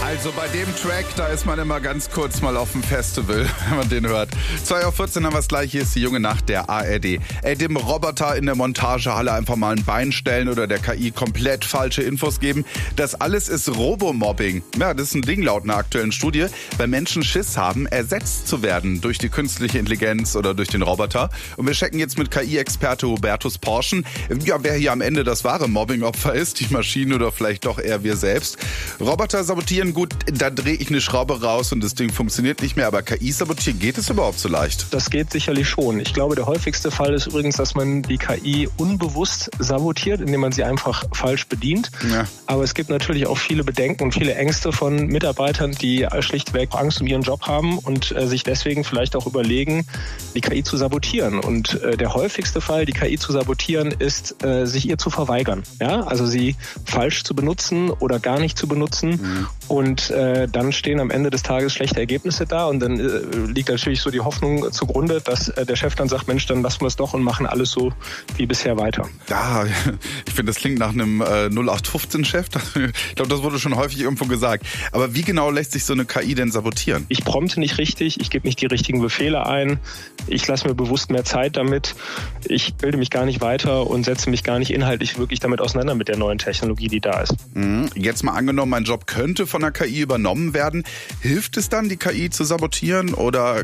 Also bei dem Track, da ist man immer ganz kurz mal auf dem Festival, wenn man den hört. 2:14 haben wir es gleich, hier ist die junge Nacht der ARD. Dem Roboter in der Montagehalle einfach mal ein Bein stellen oder der KI komplett falsche Infos geben. Das alles ist Robomobbing. Ja, das ist ein Ding laut einer aktuellen Studie, weil Menschen Schiss haben, ersetzt zu werden durch die künstliche Intelligenz oder durch den Roboter. Und wir checken jetzt mit KI-Experte Hubertus Porschen, ja, wer hier am Ende das wahre Mobbing-Opfer ist, die Maschine oder vielleicht doch eher wir selbst. Roboter sabotieren, gut, da drehe ich eine Schraube raus und das Ding funktioniert nicht mehr, aber KI sabotieren, geht es überhaupt so leicht? Das geht sicherlich schon. Ich glaube, der häufigste Fall ist übrigens, dass man die KI unbewusst sabotiert, indem man sie einfach falsch bedient. Ja. Aber es gibt natürlich auch viele Bedenken und viele Ängste von Mitarbeitern, die schlichtweg Angst um ihren Job haben und sich deswegen vielleicht auch überlegen, die KI zu sabotieren. Und der häufigste Fall, die KI zu sabotieren, ist, sich ihr zu verweigern. Ja? Also sie falsch zu benutzen oder gar nicht zu benutzen. Mhm. Und dann stehen am Ende des Tages schlechte Ergebnisse da und dann liegt natürlich so die Hoffnung zugrunde, dass der Chef dann sagt, Mensch, dann lassen wir es doch und machen alles so wie bisher weiter. Ja, ich finde, das klingt nach einem 0815-Chef. Ich glaube, das wurde schon häufig irgendwo gesagt. Aber wie genau lässt sich so eine KI denn sabotieren? Ich prompte nicht richtig, ich gebe nicht die richtigen Befehle ein, ich lasse mir bewusst mehr Zeit damit, ich bilde mich gar nicht weiter und setze mich gar nicht inhaltlich wirklich damit auseinander mit der neuen Technologie, die da ist. Jetzt mal angenommen, mein Job könnte von der KI übernommen werden. Hilft es dann, die KI zu sabotieren oder